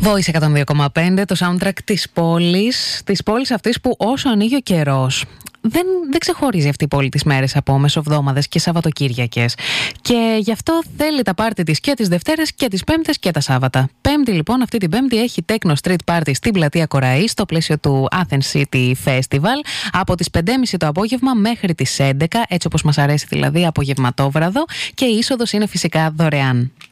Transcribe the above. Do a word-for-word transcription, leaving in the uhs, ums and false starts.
Voice εκατόν δύο κόμμα πέντε, το soundtrack της πόλης, της πόλης αυτής που όσο ανοίγει ο καιρός, δεν, δεν ξεχωρίζει αυτή η πόλη τις μέρες από μεσοβδόμαδες και Σαββατοκύριακες. Και γι' αυτό θέλει τα πάρτι της και τις Δευτέρες και τις Πέμπτες και τα Σάββατα. Πέμπτη λοιπόν, αυτή την Πέμπτη έχει Techno Street Party στην πλατεία Κοραή, στο πλαίσιο του Athens City Festival, από τις πέντε και μισή το απόγευμα μέχρι τις έντεκα, έτσι όπως μας αρέσει δηλαδή, απογευματόβραδο, και η είσοδος είναι φυσικά δωρεάν.